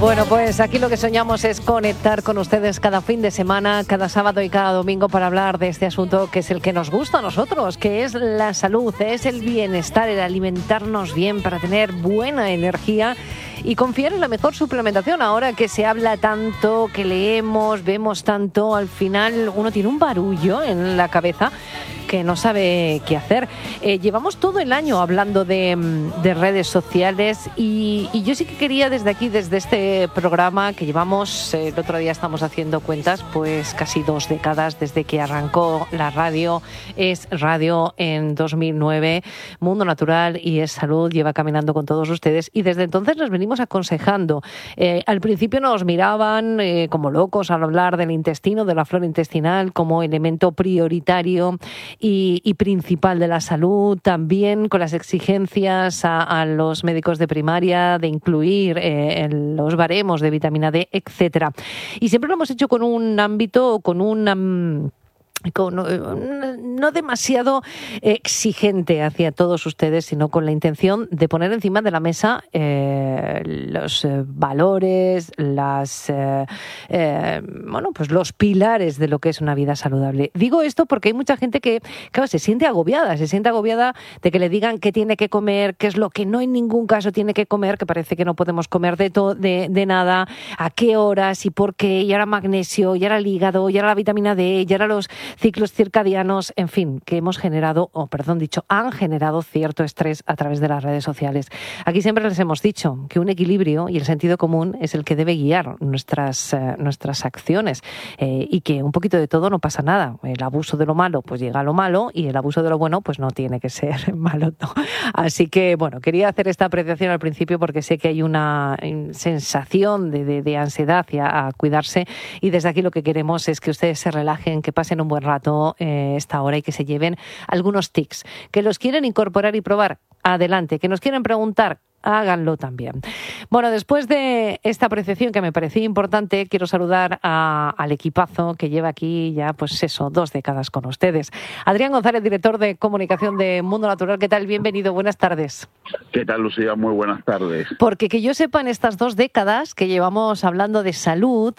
Bueno, pues aquí lo que soñamos es conectar con ustedes cada fin de semana, cada sábado y cada domingo para hablar de este asunto que es el que nos gusta a nosotros, que es la salud, es el bienestar, el alimentarnos bien para tener buena energía y confiar en la mejor suplementación. Ahora que se habla tanto, que leemos, vemos tanto, al final uno tiene un barullo en la cabeza que no sabe qué hacer. Llevamos todo el año hablando de redes sociales y yo sí que quería desde aquí, desde este programa que llevamos, el otro día estamos haciendo cuentas, pues casi 2 décadas desde que arrancó la radio, es radio en 2009, Mundo Natural y es Salud, lleva caminando con todos ustedes y desde entonces les venimos aconsejando. Al principio nos miraban como locos al hablar del intestino, de la flora intestinal como elemento prioritario y principal de la salud, también con las exigencias a los médicos de primaria de incluir los baremos de vitamina D, etcétera. Y siempre lo hemos hecho con un ámbito, con no demasiado exigente hacia todos ustedes, sino con la intención de poner encima de la mesa los valores, pues los pilares de lo que es una vida saludable. Digo esto porque hay mucha gente que, claro, se siente agobiada de que le digan qué tiene que comer, qué es lo que no en ningún caso tiene que comer, que parece que no podemos comer de nada, a qué horas y por qué, y ahora magnesio, y ahora el hígado, y ahora la vitamina D, y ahora los ciclos circadianos, en fin, que han generado cierto estrés a través de las redes sociales. Aquí siempre les hemos dicho que un equilibrio y el sentido común es el que debe guiar nuestras acciones y que un poquito de todo no pasa nada. El abuso de lo malo pues llega a lo malo y el abuso de lo bueno pues no tiene que ser malo, ¿no? Así que, bueno, quería hacer esta apreciación al principio porque sé que hay una sensación de ansiedad a cuidarse y desde aquí lo que queremos es que ustedes se relajen, que pasen un buen rato esta hora y que se lleven algunos tics. Que los quieren incorporar y probar, adelante. Que nos quieren preguntar, háganlo también. Bueno, después de esta apreciación que me parecía importante, quiero saludar al equipazo que lleva aquí ya, 2 décadas con ustedes. Adrián González, director de comunicación de Mundo Natural. ¿Qué tal? Bienvenido, buenas tardes. ¿Qué tal, Lucía? Muy buenas tardes. Porque que yo sepa, en estas 2 décadas que llevamos hablando de salud,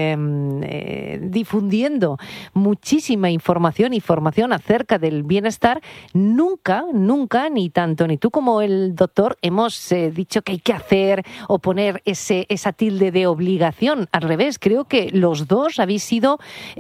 difundiendo muchísima información acerca del bienestar, nunca, ni tanto ni tú como el doctor hemos dicho que hay que hacer o poner esa tilde de obligación. Al revés, creo que los dos habéis sido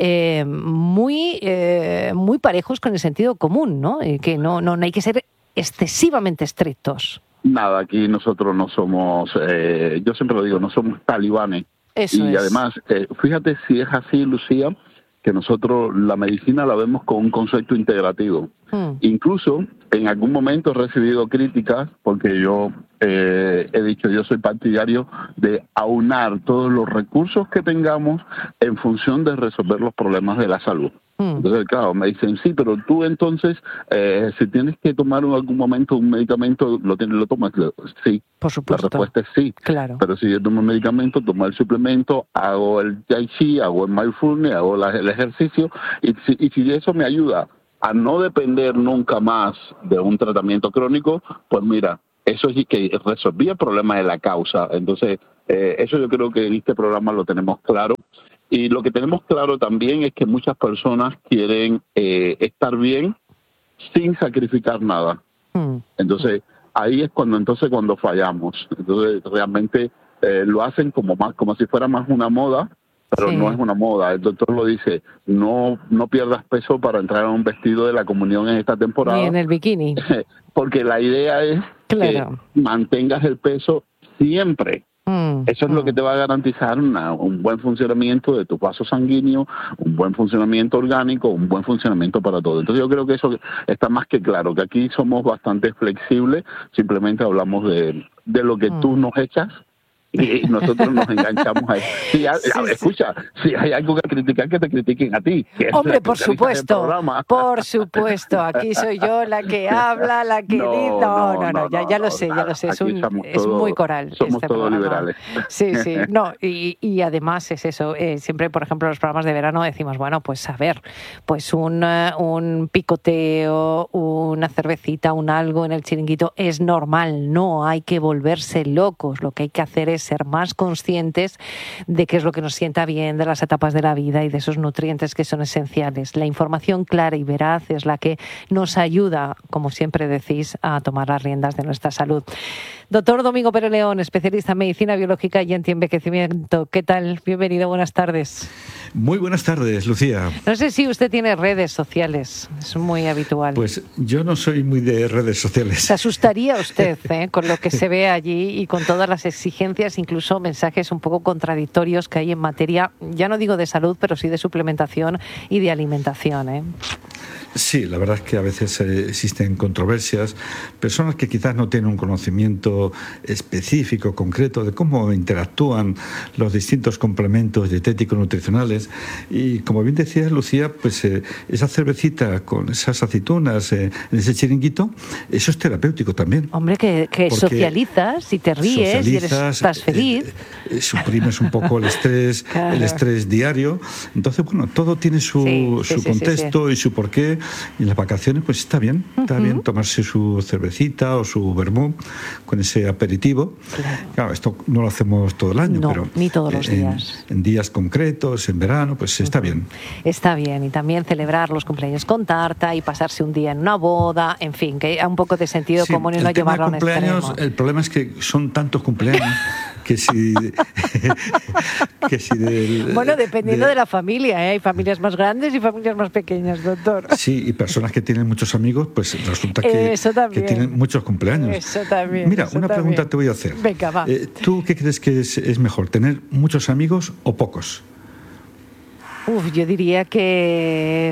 muy parejos con el sentido común, ¿no? Que no hay que ser excesivamente estrictos. Nada, aquí nosotros no somos, yo siempre lo digo, no somos talibanes. Eso y es. Además, fíjate si es así, Lucía, que nosotros la medicina la vemos con un concepto integrativo. Incluso en algún momento he recibido críticas porque yo he dicho, yo soy partidario de aunar todos los recursos que tengamos en función de resolver los problemas de la salud. Entonces, claro, me dicen, sí, pero tú entonces, si tienes que tomar en algún momento un medicamento, ¿lo tomas? Sí. Por supuesto. La respuesta es sí. Claro. Pero si yo tomo un medicamento, tomo el suplemento, hago el Tai Chi, hago el Mindfulness, hago el ejercicio, y si eso me ayuda a no depender nunca más de un tratamiento crónico, pues mira, eso sí que resolvía el problema de la causa. Entonces, eso yo creo que en este programa lo tenemos claro. Y lo que tenemos claro también es que muchas personas quieren estar bien sin sacrificar nada. Entonces, ahí es cuando fallamos. Entonces, realmente lo hacen como si fuera más una moda, pero sí. No es una moda. El doctor lo dice, no pierdas peso para entrar en un vestido de la comunión en esta temporada. Ni en el bikini. Porque la idea es que mantengas el peso siempre. Eso es lo que te va a garantizar un buen funcionamiento de tu vaso sanguíneo, un buen funcionamiento orgánico, un buen funcionamiento para todo. Entonces yo creo que eso está más que claro, que aquí somos bastante flexibles, simplemente hablamos de lo que tú nos echas y nosotros nos enganchamos a eso. Escucha, si hay algo que criticar, que te critiquen a ti. Hombre, por supuesto, aquí soy yo la que habla, la que dice... No, ya lo sé, es muy coral. Somos todos liberales. Sí, no, y además es eso, siempre, por ejemplo, en los programas de verano decimos, bueno, pues a ver, pues un picoteo, una cervecita, un algo en el chiringuito es normal, no hay que volverse locos, lo que hay que hacer es ser más conscientes de qué es lo que nos sienta bien, de las etapas de la vida y de esos nutrientes que son esenciales. La información clara y veraz es la que nos ayuda, como siempre decís, a tomar las riendas de nuestra salud. Doctor Domingo Pérez León, especialista en medicina biológica y antienvejecimiento. ¿Qué tal? Bienvenido, buenas tardes. Muy buenas tardes, Lucía. No sé si usted tiene redes sociales, es muy habitual. Pues yo no soy muy de redes sociales. Se asustaría usted con lo que se ve allí y con todas las exigencias, incluso mensajes un poco contradictorios que hay en materia, ya no digo de salud, pero sí de suplementación y de alimentación. Sí, la verdad es que a veces existen controversias, personas que quizás no tienen un conocimiento específico, concreto de cómo interactúan los distintos complementos dietéticos nutricionales y como bien decías, Lucía, pues esa cervecita con esas aceitunas en ese chiringuito, eso es terapéutico también. Hombre, que socializas y te ríes y estás feliz. Suprimes un poco el estrés, claro. El estrés diario. Entonces, bueno, todo tiene su contexto y su porqué. Y en las vacaciones pues está bien tomarse su cervecita o su vermú con ese aperitivo. Claro, esto no lo hacemos todo el año, pero ni todos los días. En días concretos, en verano, pues está bien. Está bien, y también celebrar los cumpleaños con tarta y pasarse un día en una boda, en fin, que hay un poco de sentido común y no llevarlo a un extremo. El problema es que son tantos cumpleaños que si bueno, dependiendo de la familia, hay familias más grandes y familias más pequeñas, doctor. Sí, y personas que tienen muchos amigos, pues resulta que tienen muchos cumpleaños. Eso también. Mira, una pregunta te voy a hacer. Venga, va. ¿Tú qué crees que es mejor, tener muchos amigos o pocos? Yo diría que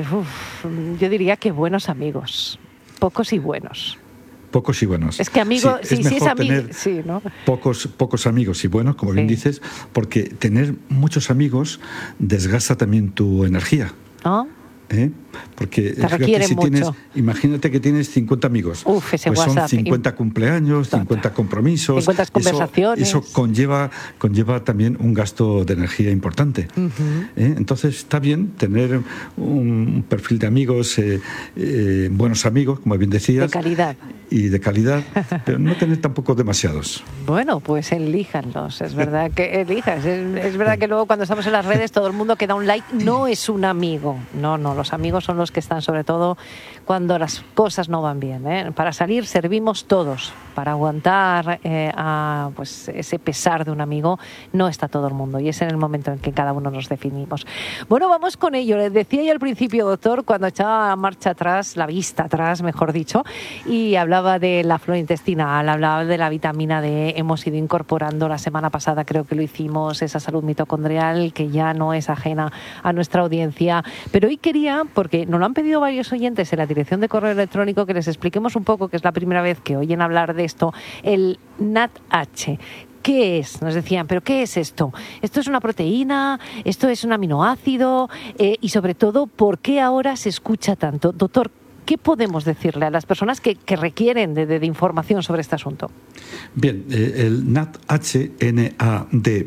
buenos amigos, pocos y buenos. Pocos y buenos. Es que amigos, sí, es mejor tener ¿no? pocos amigos y buenos, como bien dices, porque tener muchos amigos desgasta también tu energía. ¿Ah? Porque te requiere si mucho. Imagínate que tienes 50 amigos. Ese pues WhatsApp. Son 50 cumpleaños, 50 compromisos. 50 conversaciones. Eso conlleva también un gasto de energía importante. Entonces está bien tener un perfil de amigos, buenos amigos, como bien decías. De calidad, pero no tener tampoco demasiados. Bueno, pues elíjanlos, es verdad que elijas. Es verdad que luego cuando estamos en las redes todo el mundo que da un like no es un amigo. No, los amigos son los que están sobre todo cuando las cosas no van bien. Para salir servimos todos, para aguantar pues ese pesar de un amigo no está todo el mundo y es en el momento en que cada uno nos definimos. Bueno, vamos con ello. Les decía yo al principio, doctor, cuando echaba marcha atrás, la vista atrás, mejor dicho, y hablaba de la flora intestinal, hablaba de la vitamina D, hemos ido incorporando la semana pasada, creo que lo hicimos, esa salud mitocondrial que ya no es ajena a nuestra audiencia, pero hoy quería, porque nos lo han pedido varios oyentes en la dirección de correo electrónico, que les expliquemos un poco, que es la primera vez que oyen hablar de esto, el NADH. ¿Qué es? Nos decían, ¿pero qué es esto? ¿Esto es una proteína? ¿Esto es un aminoácido? Y sobre todo, ¿por qué ahora se escucha tanto? Doctor, ¿qué podemos decirle a las personas que requieren de información sobre este asunto? Bien, el NADH, NAD+,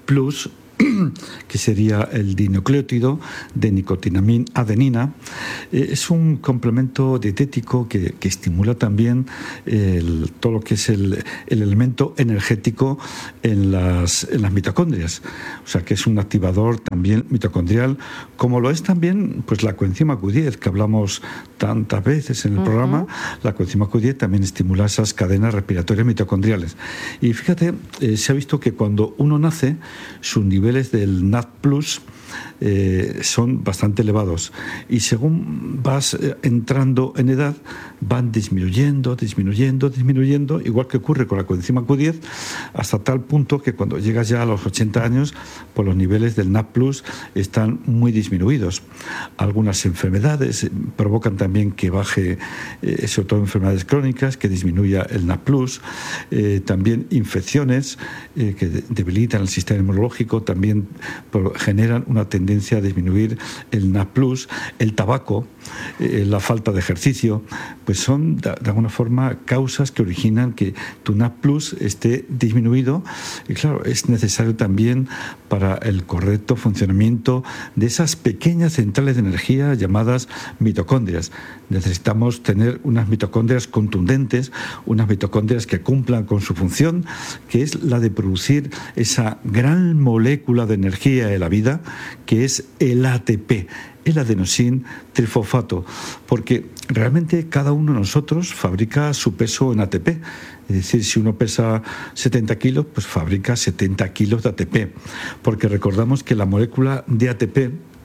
que sería el dinucleótido de nicotinamina adenina, es un complemento dietético que estimula también todo lo que es el elemento energético en las mitocondrias, o sea que es un activador también mitocondrial, como lo es también pues la coenzima Q10 que hablamos tantas veces en el programa. La coenzima Q10 también estimula esas cadenas respiratorias mitocondriales y fíjate, se ha visto que cuando uno nace sus niveles del NAD+ son bastante elevados y según vas entrando en edad van disminuyendo, igual que ocurre con la coenzima Q10, hasta tal punto que cuando llegas ya a los 80 años pues los niveles del NAD+ están muy disminuidos. Algunas enfermedades provocan también que baje, sobre todo enfermedades crónicas, que disminuya el NAD+, también infecciones que debilitan el sistema inmunológico también también generan una tendencia a disminuir el NAD+, el tabaco, la falta de ejercicio, pues son de alguna forma causas que originan que tu NAD+ esté disminuido, y claro, es necesario también para el correcto funcionamiento de esas pequeñas centrales de energía llamadas mitocondrias. Necesitamos tener unas mitocondrias contundentes, unas mitocondrias que cumplan con su función, que es la de producir esa gran molécula de energía de la vida, que es el ATP, el adenosín trifosfato, porque realmente cada uno de nosotros fabrica su peso en ATP. Es decir, si uno pesa 70 kilos, pues fabrica 70 kilos de ATP, porque recordamos que la molécula de ATP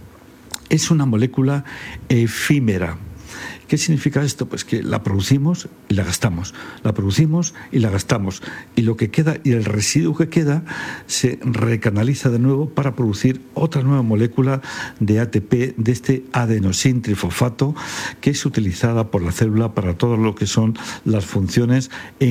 es una molécula efímera. ¿Qué significa esto? Pues que la producimos y la gastamos, la producimos y la gastamos, y lo que queda y el residuo que queda se recanaliza de nuevo para producir otra nueva molécula de ATP, de este adenosín trifosfato, que es utilizada por la célula para todo lo que son las funciones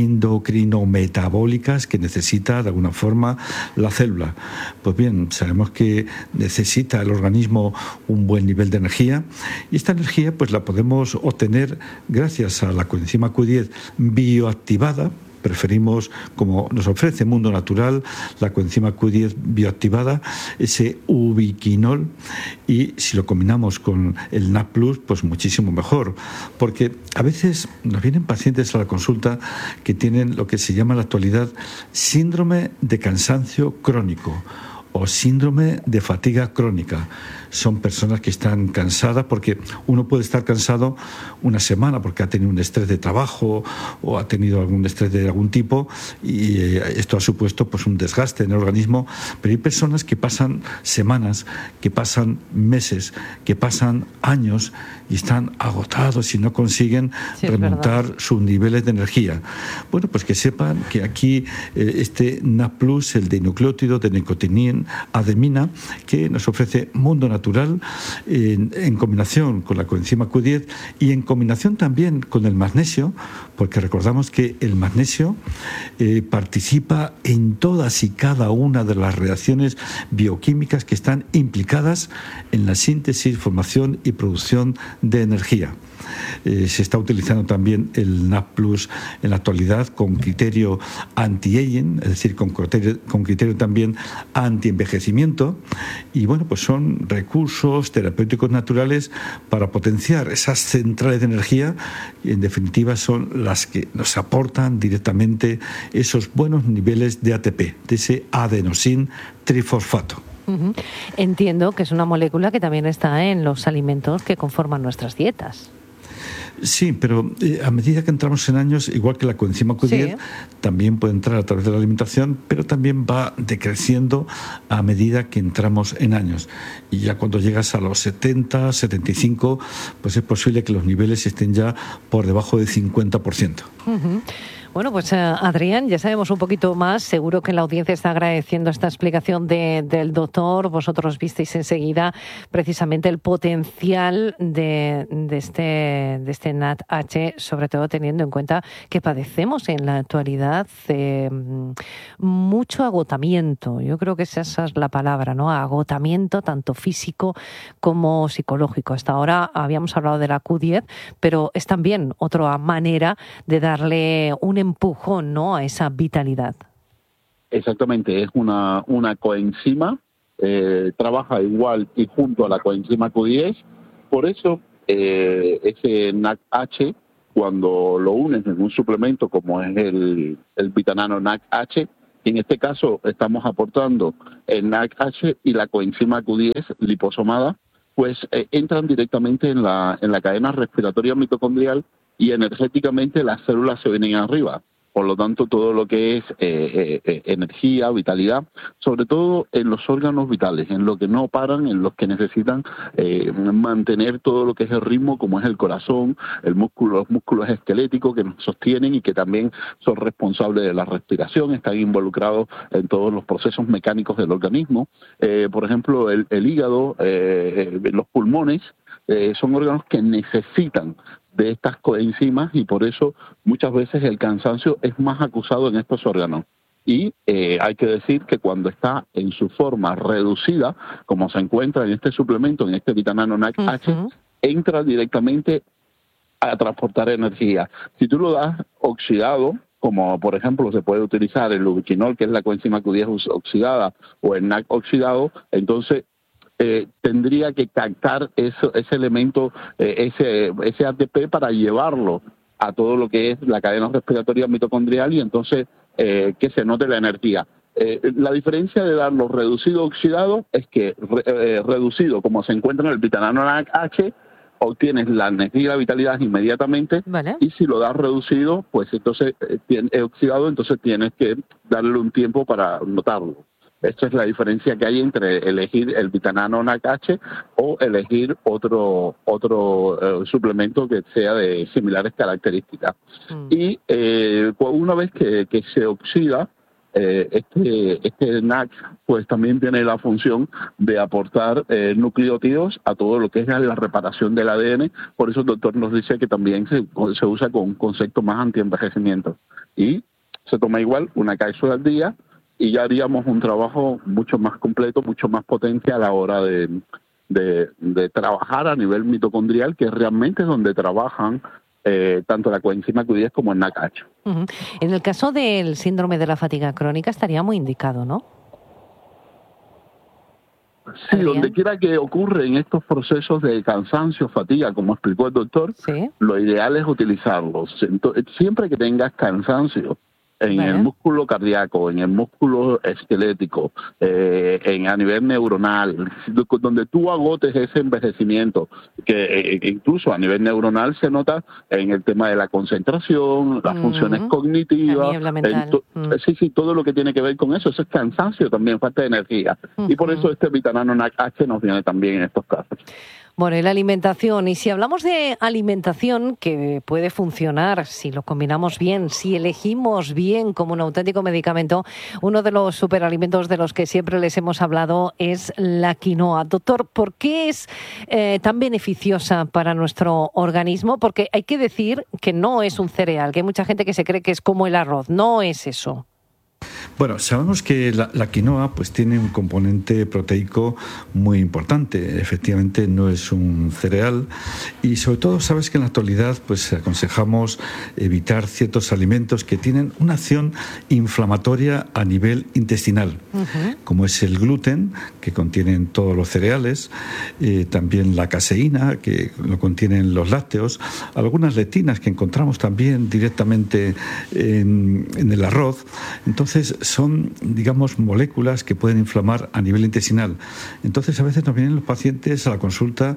endocrinometabólicas que necesita de alguna forma la célula. Pues bien, sabemos que necesita el organismo un buen nivel de energía, y esta energía pues la podemos obtener gracias a la coenzima Q10 bioactivada. Preferimos, como nos ofrece Mundo Natural, la coenzima Q10 bioactivada, ese ubiquinol, y si lo combinamos con el NAD+, pues muchísimo mejor, porque a veces nos vienen pacientes a la consulta que tienen lo que se llama en la actualidad síndrome de cansancio crónico o síndrome de fatiga crónica. Son personas que están cansadas, porque uno puede estar cansado una semana porque ha tenido un estrés de trabajo o ha tenido algún estrés de algún tipo, y esto ha supuesto pues un desgaste en el organismo, pero hay personas que pasan semanas, que pasan meses, que pasan años y están agotados y no consiguen remontar sus niveles de energía. Bueno, pues que sepan que aquí este NAD+, el dinucleótido de nicotinamina ademina, que nos ofrece Mundo Natural, en combinación con la coenzima Q10 y en combinación también con el magnesio, porque recordamos que el magnesio participa en todas y cada una de las reacciones bioquímicas que están implicadas en la síntesis, formación y producción de energía. Se está utilizando también el NAD+ en la actualidad con criterio anti-aging, es decir, con criterio también anti-envejecimiento, y bueno, pues son recursos terapéuticos naturales para potenciar esas centrales de energía, y en definitiva son las que nos aportan directamente esos buenos niveles de ATP, de ese adenosín trifosfato. Uh-huh. Entiendo que es una molécula que también está en los alimentos que conforman nuestras dietas. Sí, pero a medida que entramos en años, igual que la coenzima Q10, también puede entrar a través de la alimentación, pero también va decreciendo a medida que entramos en años. Y ya cuando llegas a los 70, 75, pues es posible que los niveles estén ya por debajo del 50%. Uh-huh. Bueno, pues Adrián, ya sabemos un poquito más. Seguro que la audiencia está agradeciendo esta explicación del doctor. Vosotros visteis enseguida precisamente el potencial de este NADH, sobre todo teniendo en cuenta que padecemos en la actualidad mucho agotamiento. Yo creo que esa es la palabra, ¿no? Agotamiento tanto físico como psicológico. Hasta ahora habíamos hablado de la Q10, pero es también otra manera de darle un empujón, ¿no?, a esa vitalidad. Exactamente, es una coenzima, trabaja igual y junto a la coenzima Q10, por eso ese NADH, cuando lo unes en un suplemento como es el Vitanano NADH, en este caso estamos aportando el NADH y la coenzima Q10 liposomada, pues entran directamente en la cadena respiratoria mitocondrial, y energéticamente las células se vienen arriba. Por lo tanto, todo lo que es energía, vitalidad, sobre todo en los órganos vitales, en lo que no paran, en los que necesitan mantener todo lo que es el ritmo, como es el corazón, los músculos esqueléticos que nos sostienen y que también son responsables de la respiración, están involucrados en todos los procesos mecánicos del organismo. Por ejemplo, el hígado, los pulmones, son órganos que necesitan de estas coenzimas, y por eso muchas veces el cansancio es más acusado en estos órganos. Y hay que decir que cuando está en su forma reducida, como se encuentra en este suplemento, en este Vitanano NAC-H, entra directamente a transportar energía. Si tú lo das oxidado, como por ejemplo se puede utilizar el ubiquinol, que es la coenzima Q10 oxidada, o el NAC oxidado, entonces tendría que captar ese elemento, ese ATP para llevarlo a todo lo que es la cadena respiratoria mitocondrial y entonces que se note la energía. La diferencia de darlo reducido oxidado es que reducido, como se encuentra en el Vitanano NAC-H, obtienes la energía y la vitalidad inmediatamente, vale. Y si lo das reducido, pues entonces oxidado, entonces tienes que darle un tiempo para notarlo. Esta es la diferencia que hay entre elegir el Vitanano NAC-H o elegir otro suplemento que sea de similares características. Y una vez que se oxida, este NAC pues también tiene la función de aportar nucleótidos a todo lo que es la reparación del ADN. Por eso el doctor nos dice que también se usa con un concepto más anti-envejecimiento. Y se toma igual una cápsula al día y ya haríamos un trabajo mucho más completo, mucho más potente a la hora de trabajar a nivel mitocondrial, que realmente es donde trabajan tanto la coenzima Q10 como el NAC-H. En el caso del síndrome de la fatiga crónica estaría muy indicado, ¿no? Sí, donde quiera que ocurre en estos procesos de cansancio, fatiga, como explicó el doctor, ¿sí? Lo ideal es utilizarlos. Siempre que tengas cansancio en el músculo cardíaco, en el músculo esquelético, a nivel neuronal, donde tú agotes ese envejecimiento, que incluso a nivel neuronal se nota en el tema de la concentración, las funciones cognitivas, sí, todo lo que tiene que ver con eso es cansancio también, falta de energía. Y por eso este Vitanano NAC-H nos viene también en estos casos. Bueno, y la alimentación. Y si hablamos de alimentación, que puede funcionar si lo combinamos bien, si elegimos bien como un auténtico medicamento, uno de los superalimentos de los que siempre les hemos hablado es la quinoa. Doctor, ¿por qué es tan beneficiosa para nuestro organismo? Porque hay que decir que no es un cereal, que hay mucha gente que se cree que es como el arroz. No es eso. Bueno, sabemos que la quinoa pues tiene un componente proteico muy importante. Efectivamente no es un cereal y sobre todo sabes que en la actualidad pues aconsejamos evitar ciertos alimentos que tienen una acción inflamatoria a nivel intestinal, como es el gluten, que contienen todos los cereales, también la caseína, que lo contienen los lácteos, algunas lectinas que encontramos también directamente en el arroz. Entonces son, digamos, moléculas que pueden inflamar a nivel intestinal. Entonces a veces nos vienen los pacientes a la consulta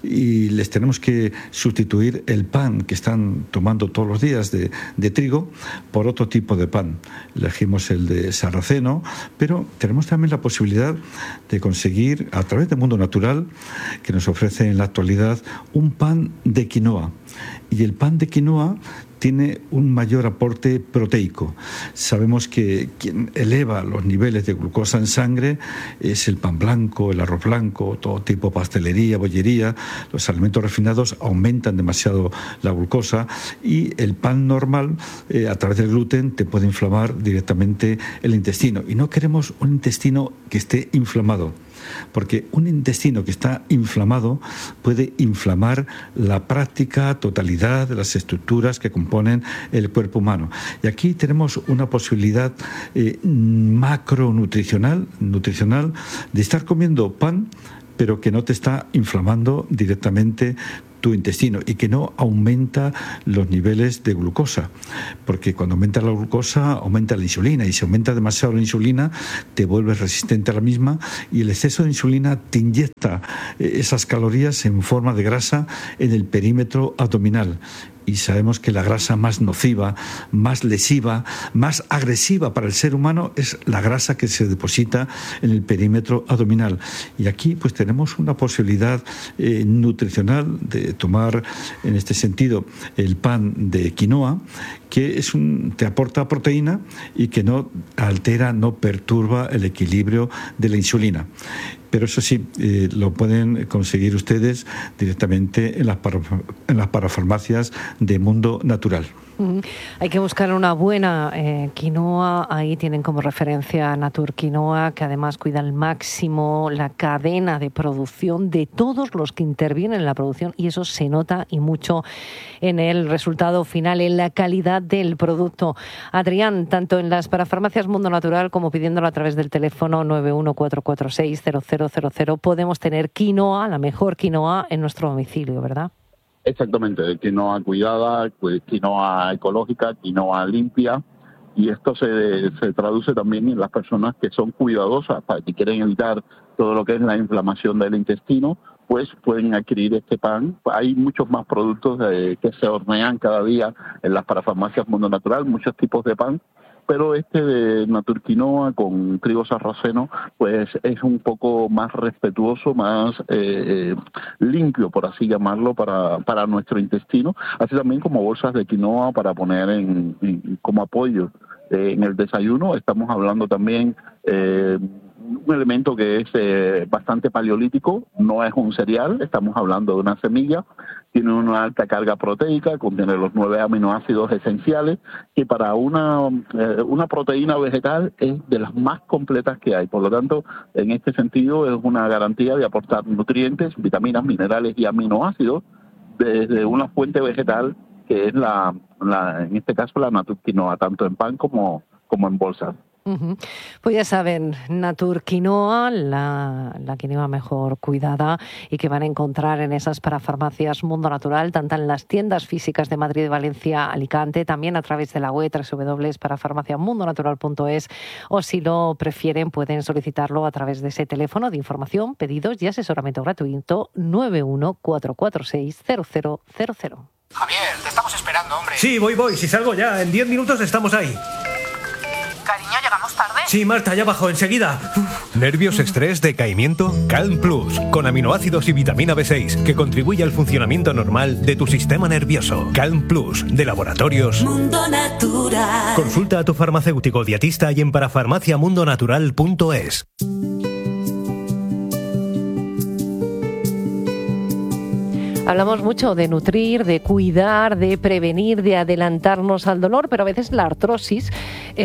y les tenemos que sustituir el pan que están tomando todos los días de trigo por otro tipo de pan. Elegimos el de sarraceno, pero tenemos también la posibilidad de conseguir a través del Mundo Natural, que nos ofrece en la actualidad, un pan de quinoa. Y el pan de quinoa tiene un mayor aporte proteico. Sabemos que quien eleva los niveles de glucosa en sangre es el pan blanco, el arroz blanco, todo tipo de pastelería, bollería. Los alimentos refinados aumentan demasiado la glucosa y el pan normal, a través del gluten, te puede inflamar directamente el intestino. Y no queremos un intestino que esté inflamado, porque un intestino que está inflamado puede inflamar la práctica totalidad de las estructuras que componen el cuerpo humano. Y aquí tenemos una posibilidad macronutricional de estar comiendo pan, pero que no te está inflamando directamente tu intestino y que no aumenta los niveles de glucosa, porque cuando aumenta la glucosa aumenta la insulina y si aumenta demasiado la insulina te vuelves resistente a la misma y el exceso de insulina te inyecta esas calorías en forma de grasa en el perímetro abdominal. Y sabemos que la grasa más nociva, más lesiva, más agresiva para el ser humano es la grasa que se deposita en el perímetro abdominal. Y aquí pues tenemos una posibilidad nutricional de tomar en este sentido el pan de quinoa, que te aporta proteína y que no altera, no perturba el equilibrio de la insulina. Pero eso sí, lo pueden conseguir ustedes directamente en las parafarmacias de Mundo Natural. Hay que buscar una buena quinoa. Ahí tienen como referencia Natur Quinoa, que además cuida al máximo la cadena de producción de todos los que intervienen en la producción, y eso se nota y mucho en el resultado final, en la calidad del producto. Adrián, tanto en las parafarmacias Mundo Natural como pidiéndolo a través del teléfono 914460000, podemos tener quinoa, la mejor quinoa, en nuestro domicilio, ¿verdad? Exactamente, quinoa cuidada, quinoa ecológica, quinoa limpia, y esto se traduce también en las personas que son cuidadosas, para que quieren evitar todo lo que es la inflamación del intestino, pues pueden adquirir este pan. Hay muchos más productos que se hornean cada día en las parafarmacias Mundo Natural, muchos tipos de pan, pero este de Natur Quinoa con trigo sarraceno pues es un poco más respetuoso, más limpio, por así llamarlo, para nuestro intestino, así también como bolsas de quinoa para poner como apoyo en el desayuno. Estamos hablando también un elemento que es bastante paleolítico, no es un cereal, estamos hablando de una semilla, tiene una alta carga proteica, contiene los 9 aminoácidos esenciales, que para una proteína vegetal es de las más completas que hay. Por lo tanto, en este sentido es una garantía de aportar nutrientes, vitaminas, minerales y aminoácidos desde una fuente vegetal que es en este caso la Natur Quinoa, tanto en pan como en bolsas. Pues ya saben, Natur Quinoa, la quinoa mejor cuidada, y que van a encontrar en esas parafarmacias Mundo Natural, tanto en las tiendas físicas de Madrid, Valencia, Alicante, también a través de la web www.parafarmaciamundonatural.es, o si lo prefieren pueden solicitarlo a través de ese teléfono de información, pedidos y asesoramiento gratuito 914460000. Javier, te estamos esperando, hombre. Sí, voy. Si salgo ya, en 10 minutos estamos ahí. Cariño, ¿llegamos tarde? Sí, Marta, ya bajo, enseguida. ¿Nervios, estrés, decaimiento? Calm Plus, con aminoácidos y vitamina B6, que contribuye al funcionamiento normal de tu sistema nervioso. Calm Plus, de Laboratorios Mundo Natural. Consulta a tu farmacéutico dietista y en parafarmaciamundonatural.es. Hablamos mucho de nutrir, de cuidar, de prevenir, de adelantarnos al dolor, pero a veces la artrosis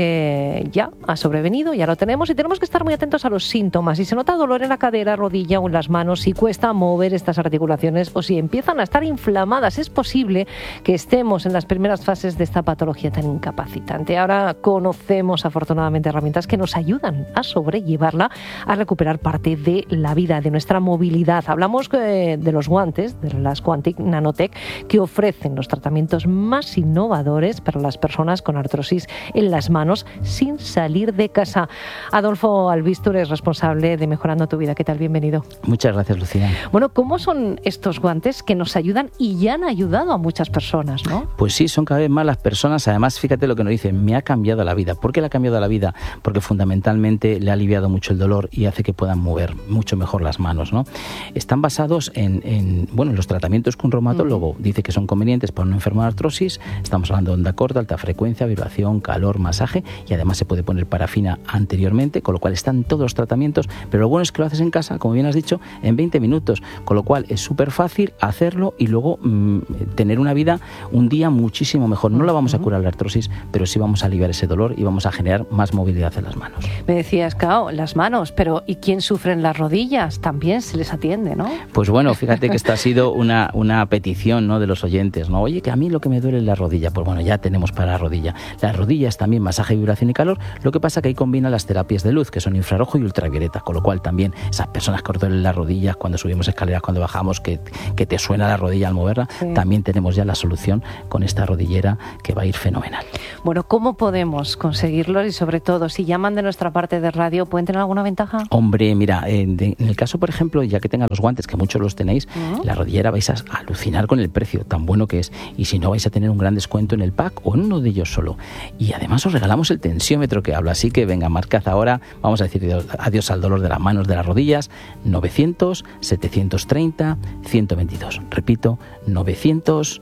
ya ha sobrevenido, ya lo tenemos, y tenemos que estar muy atentos a los síntomas. Si se nota dolor en la cadera, rodilla o en las manos, si cuesta mover estas articulaciones o si empiezan a estar inflamadas, es posible que estemos en las primeras fases de esta patología tan incapacitante. Ahora conocemos afortunadamente herramientas que nos ayudan a sobrellevarla, a recuperar parte de la vida, de nuestra movilidad. Hablamos de los guantes, de las Quantic Nanotech, que ofrecen los tratamientos más innovadores para las personas con artrosis en las manos sin salir de casa. Adolfo Albistur es responsable de Mejorando tu Vida. ¿Qué tal? Bienvenido. Muchas gracias, Lucía. Bueno, ¿cómo son estos guantes que nos ayudan y ya han ayudado a muchas personas, no? Pues sí, son cada vez más las personas. Además, fíjate lo que nos dicen, me ha cambiado la vida. ¿Por qué le ha cambiado la vida? Porque fundamentalmente le ha aliviado mucho el dolor y hace que puedan mover mucho mejor las manos, ¿no? Están basados en los tratamientos que un reumatólogo dice que son convenientes para una enfermedad de artrosis. Estamos hablando de onda corta, alta frecuencia, vibración, calor, masaje, y además se puede poner parafina anteriormente, con lo cual están todos los tratamientos, pero lo bueno es que lo haces en casa, como bien has dicho, en 20 minutos, con lo cual es súper fácil hacerlo y luego tener una vida, un día muchísimo mejor. No la vamos a curar la artrosis, pero sí vamos a aliviar ese dolor y vamos a generar más movilidad en las manos. Me decías, Cao, las manos, pero ¿y quién sufre en las rodillas? También se les atiende, ¿no? Pues bueno, fíjate que esta ha sido una petición, ¿no?, de los oyentes, ¿no? Oye, que a mí lo que me duele es la rodilla. Pues bueno, ya tenemos para la rodilla. Las rodillas también masaje, vibración y calor. Lo que pasa que ahí combina las terapias de luz, que son infrarrojo y ultravioleta, con lo cual también esas personas que os duelen las rodillas cuando subimos escaleras, cuando bajamos, que te suena la rodilla al moverla, sí. También tenemos ya la solución con esta rodillera que va a ir fenomenal. Bueno, ¿cómo podemos conseguirlo? Y sobre todo, si llaman de nuestra parte de radio, ¿pueden tener alguna ventaja? Hombre, mira, en el caso, por ejemplo, ya que tengan los guantes, que muchos los tenéis, la rodillera vais a alucinar con el precio tan bueno que es, y si no vais a tener un gran descuento en el pack o en uno de ellos solo, y además os regalamos el tensiómetro que habla, así que venga, marcad ahora, vamos a decir adiós al dolor de las manos, de las rodillas. 900 730 122, repito, 900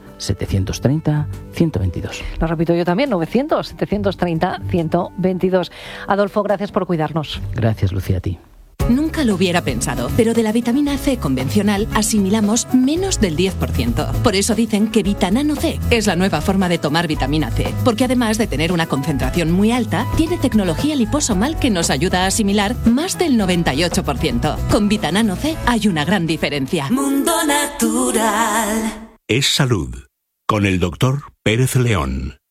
730 122. Lo repito yo también, 900 730 122. Adolfo, gracias por cuidarnos. Gracias, Lucía, a ti. Nunca lo hubiera pensado, pero de la vitamina C convencional asimilamos menos del 10%. Por eso dicen que Vitanano C es la nueva forma de tomar vitamina C, porque además de tener una concentración muy alta, tiene tecnología liposomal que nos ayuda a asimilar más del 98%. Con Vitanano C hay una gran diferencia. Mundo Natural. Es salud. Con el doctor Pérez León.